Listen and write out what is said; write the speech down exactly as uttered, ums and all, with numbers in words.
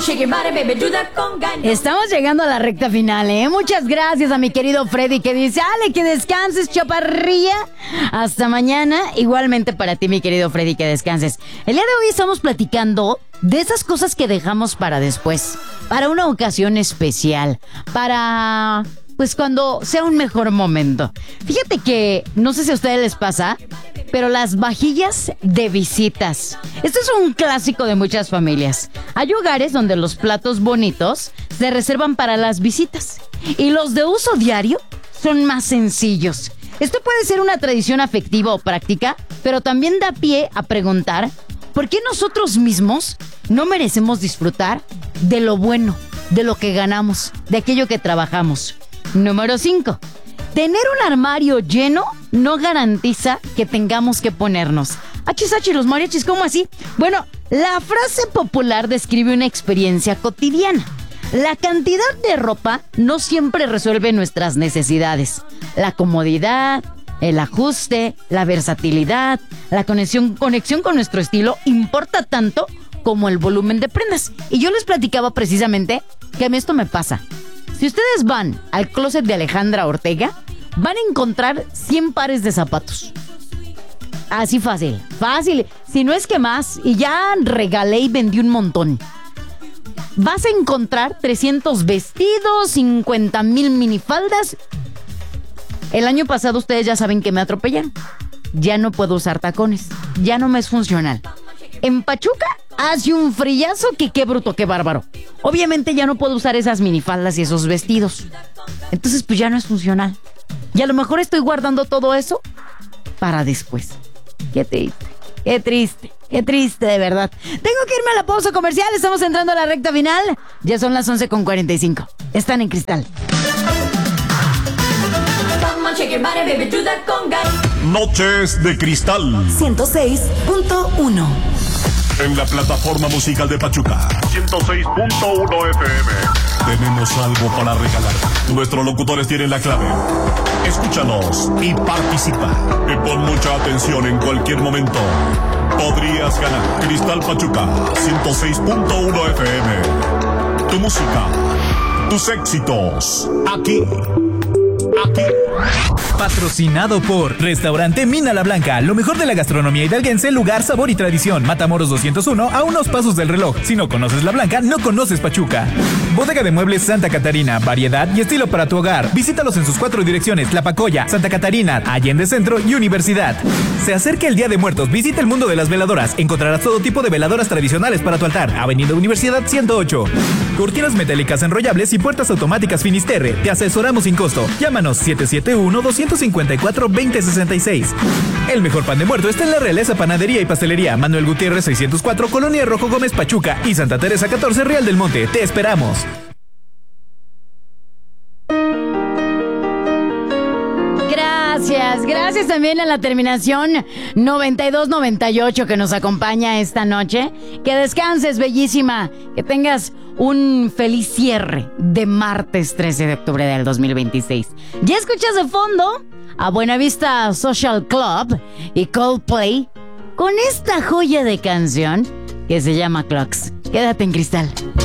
Estamos llegando a la recta final, ¿eh? Muchas gracias a mi querido Freddy que dice, Ale, que descanses, chaparrilla. Hasta mañana. Igualmente para ti, mi querido Freddy, que descanses. El día de hoy estamos platicando de esas cosas que dejamos para después, para una ocasión especial, para... pues cuando sea un mejor momento. Fíjate que, no sé si a ustedes les pasa, pero las vajillas de visitas. Esto es un clásico de muchas familias. Hay hogares donde los platos bonitos se reservan para las visitas y los de uso diario son más sencillos. Esto puede ser una tradición afectiva o práctica, pero también da pie a preguntar ¿por qué nosotros mismos no merecemos disfrutar de lo bueno, de lo que ganamos, de aquello que trabajamos? Número cinco. Tener un armario lleno no garantiza que tengamos que ponernos. Achis, achis, los mariachis, ¿cómo así? Bueno, la frase popular describe una experiencia cotidiana. La cantidad de ropa no siempre resuelve nuestras necesidades. La comodidad, el ajuste, la versatilidad, la conexión, conexión con nuestro estilo importa tanto como el volumen de prendas. Y yo les platicaba precisamente que a mí esto me pasa. Si ustedes van al closet de Alejandra Ortega, van a encontrar cien pares de zapatos. Así fácil, fácil. Si no es que más, y ya regalé y vendí un montón. Vas a encontrar trescientos vestidos, cincuenta mil minifaldas. El año pasado ustedes ya saben que me atropellaron. Ya no puedo usar tacones. Ya no me es funcional. En Pachuca hace un frillazo que qué bruto, qué bárbaro. Obviamente ya no puedo usar esas minifaldas y esos vestidos. Entonces pues ya no es funcional. Y a lo mejor estoy guardando todo eso para después. Qué triste, qué triste, qué triste de verdad. Tengo que irme a la pausa comercial. Estamos entrando a la recta final. Ya son las once con cuarenta y cinco. Están en Cristal. Noches de Cristal ciento seis punto uno. En la plataforma musical de Pachuca ciento seis punto uno F M. Tenemos algo para regalar. Nuestros locutores tienen la clave. Escúchanos y participa. Y pon mucha atención en cualquier momento. Podrías ganar Cristal Pachuca ciento seis punto uno F M. Tu música, tus éxitos, aquí. Aquí. Patrocinado por Restaurante Mina La Blanca, lo mejor de la gastronomía hidalguense, lugar, sabor y tradición. Matamoros doscientos uno, a unos pasos del reloj. Si no conoces La Blanca, no conoces Pachuca. Bodega de Muebles Santa Catarina, variedad y estilo para tu hogar. Visítalos en sus cuatro direcciones: Tlapacoya, Santa Catarina, Allende Centro y Universidad. Se acerca el Día de Muertos, visita el mundo de las veladoras. Encontrarás todo tipo de veladoras tradicionales para tu altar. Avenida Universidad ciento ocho. Cortinas metálicas enrollables y puertas automáticas Finisterre. Te asesoramos sin costo. Llámanos siete siete uno, dos cinco cuatro, dos cero seis seis. El mejor pan de muerto está en la Realeza Panadería y Pastelería. Manuel Gutiérrez seiscientos cuatro, Colonia Rojo Gómez, Pachuca, y Santa Teresa catorce, Real del Monte. Te esperamos. Gracias, gracias también a la terminación noventa y dos noventa y ocho que nos acompaña esta noche. Que descanses, bellísima. Que tengas un feliz cierre de martes trece de octubre del dos mil veintiséis. Ya escuchas de fondo a Buenavista Social Club y Coldplay con esta joya de canción que se llama Clocks. Quédate en Cristal.